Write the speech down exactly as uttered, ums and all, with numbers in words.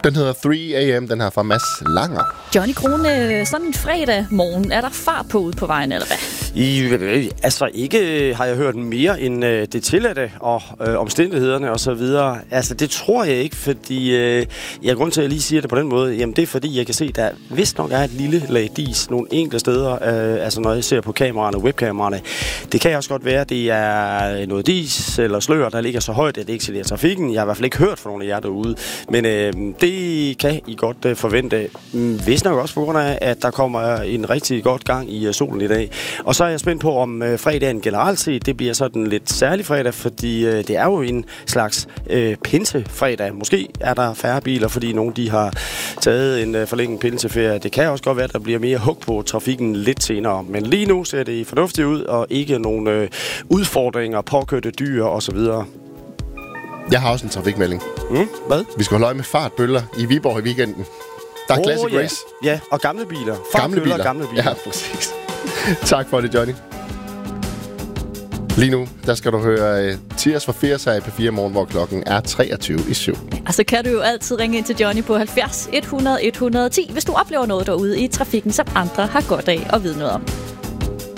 Den hedder tre a m, den her fra Mads Langer. Johnny Krone, sådan en fredag morgen, er der fart på ude på vejen, eller hvad? I, altså ikke har jeg hørt mere end øh, det tilladte og øh, omstændighederne og så videre. Altså det tror jeg ikke, fordi øh, jeg grund til at jeg lige siger det på den måde, jamen det er fordi jeg kan se, der vist nok er et lille lag dis nogle enkelte steder, øh, altså når jeg ser på kameraerne, webkameraerne. Det kan også godt være, det er noget dis eller slør, der ligger så højt, at det ikke generer trafikken. Jeg har i hvert fald ikke hørt fra nogen af jer derude, men øh, det kan I godt øh, forvente. Vist nok også på grund af, at der kommer en rigtig godt gang i uh, solen i dag. Og så er jeg spændt på, om øh, fredagen generelt set, det bliver sådan lidt særlig fredag, fordi øh, det er jo en slags øh, pinsefredag. Måske er der færre biler, fordi nogle de har taget en øh, forlænget pinseferie. Det kan også godt være, at der bliver mere hug på trafikken lidt senere. Men lige nu ser det fornuftigt ud, og ikke nogen øh, udfordringer, påkørte dyr osv. Jeg har også en trafikmelding. Mm, hvad? Vi skal holde øje med fartbøller i Viborg i weekenden. Der er oh, Classic ja. Race. Ja, og gamle biler. Gamle biler. gamle biler. Ja, præcis. Tak for det, Johnny. Lige nu, der skal du høre uh, Tears for Fears her i P fire Morgen, hvor klokken er treogtyve i syv. Og så kan du jo altid ringe ind til Johnny på halvfjerds et hundrede et hundrede og ti, hvis du oplever noget derude i trafikken, som andre har godt af at vide noget om.